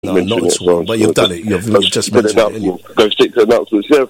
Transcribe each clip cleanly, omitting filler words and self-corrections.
No, not at all. But you've done it. You've just mentioned it. Anyway. Go straight to announcements. Yeah.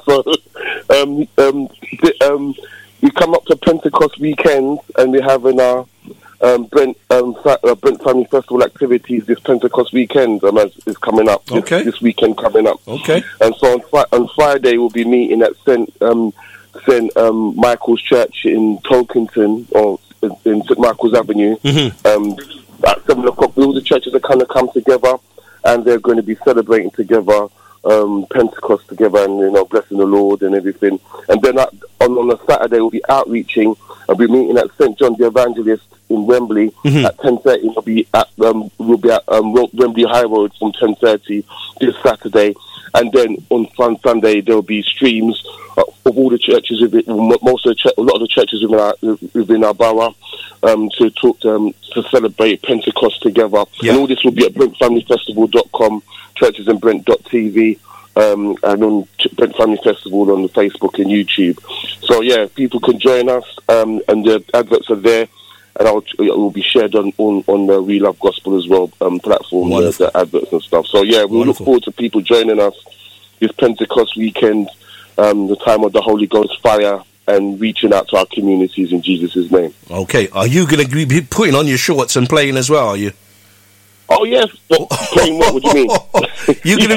So, we come up to Pentecost weekend, and we're having our Brent Family Festival activities this Pentecost weekend. Is coming up. This weekend coming up. Okay. And so on Friday we'll be meeting at St Michael's Church in Tolkington, or in St Michael's Avenue. Mm-hmm. At 7 o'clock, all the churches are kind of come together, and they're going to be celebrating together, Pentecost together, and blessing the Lord and everything. And then on a Saturday, we'll be outreaching. I'll be meeting at St John the Evangelist in Wembley at 10:30. We'll be at Wembley High Road from 10:30 this Saturday. And then on Sunday there'll be streams of all the churches, a lot of the churches within our borough, to celebrate Pentecost together. Yeah. And all this will be at BrentFamilyFestival.com, churchesinbrent.tv, and on Brent Family Festival on the Facebook and YouTube. So yeah, people can join us, and the adverts are there. And it will be shared on the We Love Gospel as well platform, the adverts and stuff. So yeah, we'll look forward to people joining us this Pentecost weekend, the time of the Holy Ghost fire, and reaching out to our communities in Jesus' name. Okay, are you going to be putting on your shorts and playing as well? Are you? Oh yes, playing what? What do you mean? You're going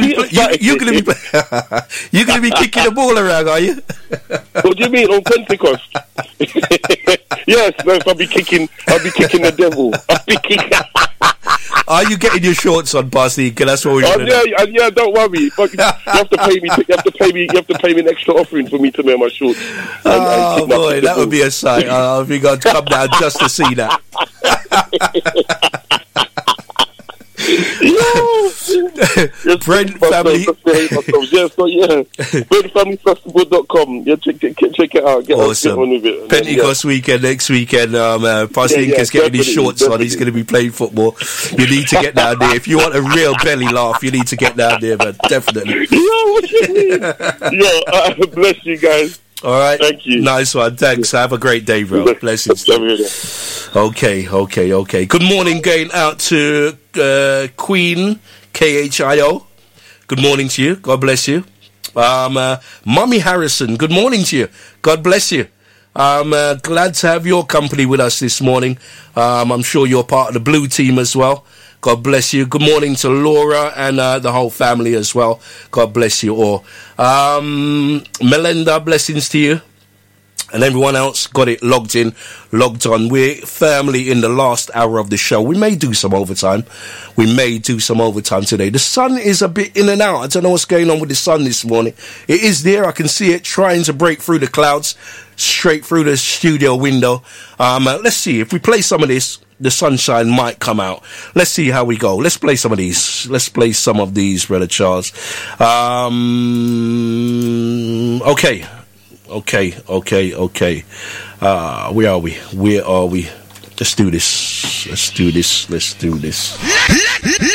to be kicking the ball around, are you? What do you mean on Pentecost? Yes, no, I'll be kicking the devil. Are you getting your shorts on, Pastor? That's what we're doing. Yeah, don't worry. But you have to pay me. You have to pay me an extra offering for me to wear my shorts. Oh boy, that would be a sight. I think I'd come down just to see that. Brent Family. BrentFamilyFestival.com. Yeah, check it out. Get on with it. Pentecost weekend next weekend. Pastor Inca's getting his shorts on. He's going to be playing football. You need to get down there if you want a real belly laugh. You need to get down there, man. Definitely. What you mean? Bless you guys. All right. Thank you. Nice one. Thanks. Have a great day, bro. Blessings. Okay. Good morning, going out to Queen KHIO. Good morning to you. God bless you. Mummy Harrison, good morning to you. God bless you. I'm glad to have your company with us this morning. I'm sure you're part of the blue team as well. God bless you. Good morning to Laura and the whole family as well. God bless you all. Melinda, blessings to you. And everyone else got it logged on. We're firmly in the last hour of the show. We may do some overtime. Today. The sun is a bit in and out. I don't know what's going on with the sun this morning. It is there. I can see it trying to break through the clouds, straight through the studio window. Let's see. If we play some of this, the sunshine might come out. Let's see how we go. Let's play some of these. Brother Charles. Okay. Where are we? Let's do this.